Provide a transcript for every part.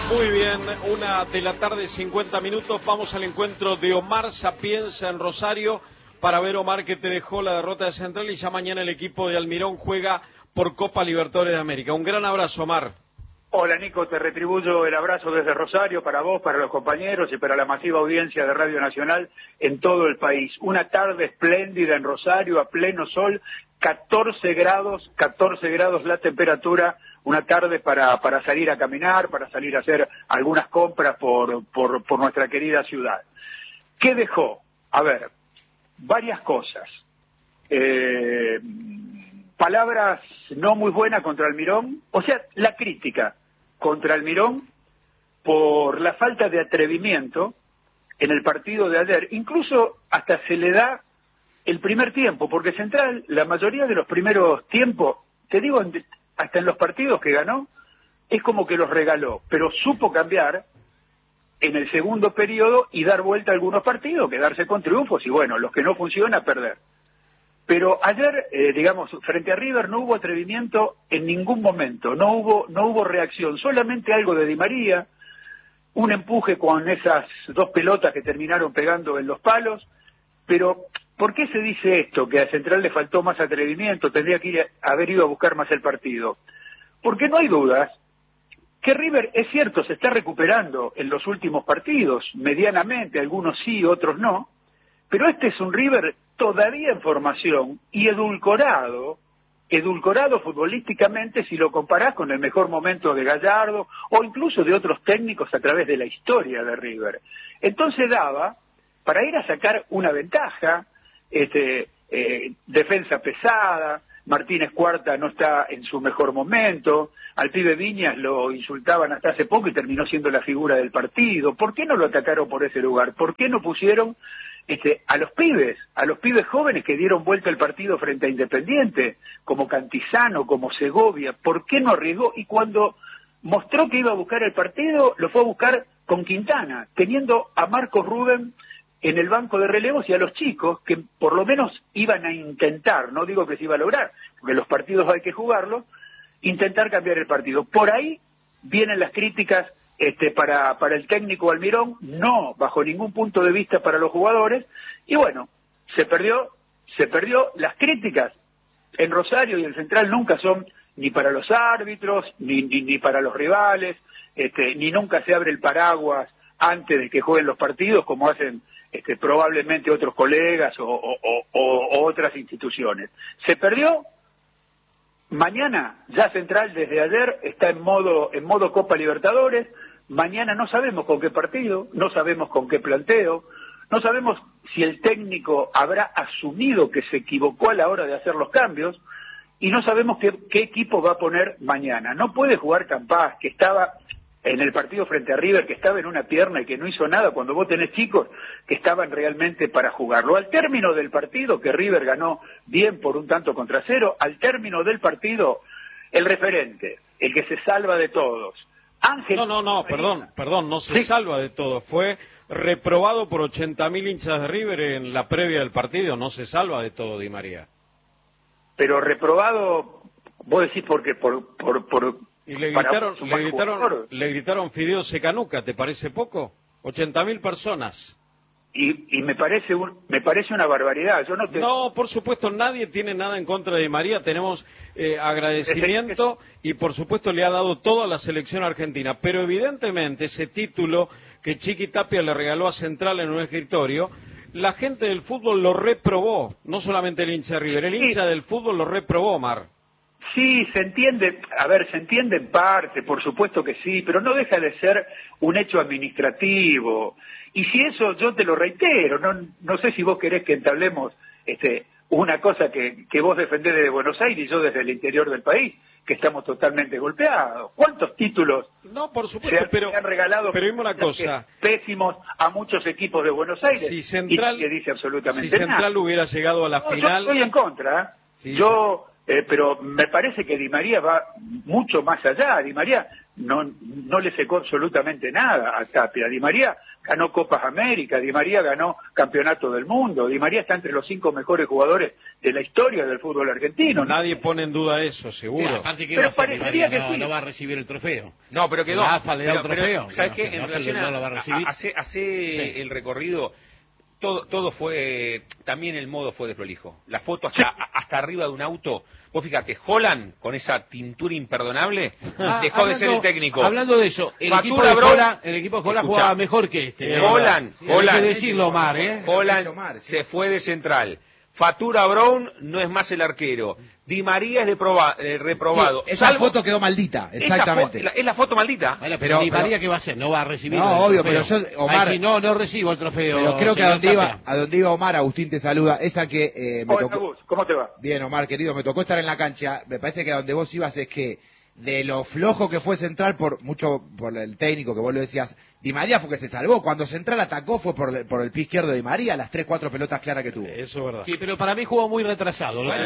Muy bien, 1:50 PM. Vamos al encuentro de Omar Sapienza en Rosario para ver, Omar, que te dejó la derrota de Central, y ya mañana el equipo de Almirón juega por Copa Libertadores de América. Un gran abrazo, Omar. Hola, Nico, te retribuyo el abrazo desde Rosario para vos, para los compañeros y para la masiva audiencia de Radio Nacional en todo el país. Una tarde espléndida en Rosario, a pleno sol, 14 grados la temperatura, una tarde para salir a caminar, para salir a hacer algunas compras por nuestra querida ciudad. ¿Qué dejó? A ver, varias cosas. Palabras no muy buenas contra Almirón, o sea, la crítica contra Almirón por la falta de atrevimiento en el partido de ayer. Incluso hasta se le da el primer tiempo, porque Central, la mayoría de los primeros tiempos, te digo, hasta en los partidos que ganó, es como que los regaló, pero supo cambiar en el segundo periodo y dar vuelta a algunos partidos, quedarse con triunfos y bueno, los que no funcionan, perder. Pero ayer, digamos, frente a River no hubo atrevimiento en ningún momento, no hubo reacción, solamente algo de Di María, un empuje con esas dos pelotas que terminaron pegando en los palos, pero ¿por qué se dice esto? Que a Central le faltó más atrevimiento, tendría que haber ido a buscar más el partido. Porque no hay dudas que River, es cierto, se está recuperando en los últimos partidos, medianamente, algunos sí, otros no, pero este es un River todavía en formación y edulcorado futbolísticamente si lo comparás con el mejor momento de Gallardo o incluso de otros técnicos a través de la historia de River. Entonces daba para ir a sacar una ventaja, defensa pesada, Martínez Cuarta no está en su mejor momento, al pibe Viñas lo insultaban hasta hace poco y terminó siendo la figura del partido. ¿Por qué no lo atacaron por ese lugar? ¿Por qué no pusieron a los pibes jóvenes que dieron vuelta el partido frente a Independiente, como Cantizano, como Segovia? ¿Por qué no arriesgó? Y cuando mostró que iba a buscar el partido, lo fue a buscar con Quintana, teniendo a Marcos Rubén en el banco de relevos y a los chicos que por lo menos iban a intentar, no digo que se iba a lograr, porque los partidos hay que jugarlos, intentar cambiar el partido. Por ahí vienen las críticas para el técnico Almirón, no bajo ningún punto de vista para los jugadores, y bueno, se perdió. Las críticas en Rosario y en Central nunca son ni para los árbitros, ni para los rivales, ni nunca se abre el paraguas antes de que jueguen los partidos, como hacen probablemente otros colegas o otras instituciones. Se perdió. Mañana, ya Central desde ayer está en modo Copa Libertadores. Mañana no sabemos con qué partido, no sabemos con qué planteo, no sabemos si el técnico habrá asumido que se equivocó a la hora de hacer los cambios, y no sabemos qué equipo va a poner mañana. No puede jugar Campás, que estaba en el partido frente a River, que estaba en una pierna y que no hizo nada, cuando vos tenés chicos que estaban realmente para jugarlo. Al término del partido, que River ganó bien por 1-0, al término del partido, el referente, el que se salva de todos, Ángel... Perdón, no se salva de todo, fue reprobado por 80.000 hinchas de River en la previa del partido, no se salva de todo Di María. Pero reprobado, vos decís porque y le gritaron Fideo Secanuca, ¿te parece poco? 80.000 personas. Y me parece una barbaridad. No, por supuesto, nadie tiene nada en contra de Di María, tenemos agradecimiento y por supuesto le ha dado todo a la selección argentina, pero evidentemente ese título que Chiqui Tapia le regaló a Central en un escritorio, la gente del fútbol lo reprobó, no solamente el hincha de River, el hincha del fútbol lo reprobó, Mar. Sí, se entiende en parte, por supuesto que sí, pero no deja de ser un hecho administrativo. Y si eso, yo te lo reitero, no sé si vos querés que entablemos una cosa que vos defendés desde Buenos Aires y yo desde el interior del país, que estamos totalmente golpeados. ¿Cuántos títulos se han regalado pero dime una cosa, pésimos a muchos equipos de Buenos Aires? Si Central, y que dice absolutamente si Central nada. hubiera llegado a la final... Yo estoy en contra, pero me parece que Di María va mucho más allá. Di María no le secó absolutamente nada a Tapia. Di María ganó Copas América, Di María ganó Campeonato del Mundo, Di María está entre los 5 mejores jugadores de la historia del fútbol argentino. Nadie pone en duda eso, seguro. Sí, aparte que pero va a hacer, parecería Di María que no va a recibir el trofeo. No, pero quedó. La AFA le da un trofeo. ¿Sabes No qué? sé, En no se relación no lo va a recibir. hace el recorrido, todo fue, también el modo fue desprolijo. La foto hasta arriba de un auto. Vos fíjate, Holland, con esa tintura imperdonable, dejó de ser el técnico. Hablando de eso, el equipo de Holland jugaba mejor que este. Holland, hay que decirlo, Omar, Holland se fue de central. Fatura Brown no es más el arquero. Di María es reprobado. Sí, esa foto quedó maldita, exactamente. Es la foto maldita. Bueno, pero Di María, ¿qué va a hacer? No va a recibir. No, obvio, pero yo, Omar. Si no recibo el trofeo. Pero creo que a donde iba Omar, Agustín te saluda. Esa que me tocó. ¿Cómo te va? Bien, Omar, querido, me tocó estar en la cancha. Me parece que a donde vos ibas es que de lo flojo que fue Central, por el técnico que vos lo decías, Di María fue que se salvó. Cuando Central atacó fue por el pie izquierdo de Di María, las 3-4 pelotas claras que tuvo. Eso es verdad. Sí, pero para mí jugó muy retrasado. Bueno,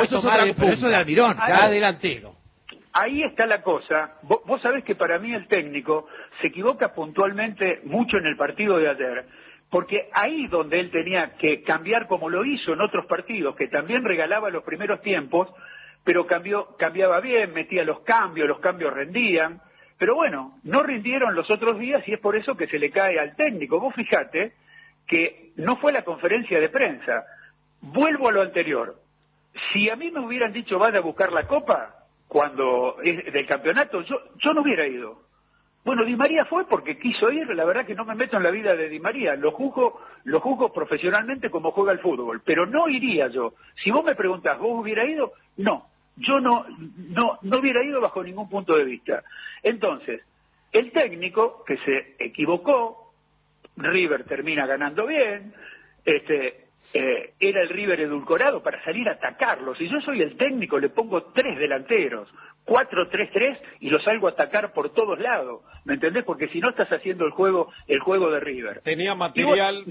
eso es de Almirón. Ya delantero. Ahí está la cosa. Vos sabés que para mí el técnico se equivoca puntualmente mucho en el partido de ayer, porque ahí donde él tenía que cambiar como lo hizo en otros partidos, que también regalaba los primeros tiempos, pero cambiaba bien, metía los cambios rendían, pero bueno, no rindieron los otros días y es por eso que se le cae al técnico. Vos fijate que no fue la conferencia de prensa. Vuelvo a lo anterior. Si a mí me hubieran dicho van a buscar la copa cuando es del campeonato, yo no hubiera ido. Bueno, Di María fue porque quiso ir, la verdad que no me meto en la vida de Di María, lo juzgo profesionalmente como juega el fútbol, pero no iría yo. Si vos me preguntás, ¿vos hubiera ido? No. Yo no hubiera ido bajo ningún punto de vista. Entonces, el técnico que se equivocó, River termina ganando bien, era el River edulcorado para salir a atacarlo. Si yo soy el técnico, le pongo 3 delanteros, 4-3-3 y lo salgo a atacar por todos lados. ¿Me entendés? Porque si no estás haciendo el juego de River. Tenía material.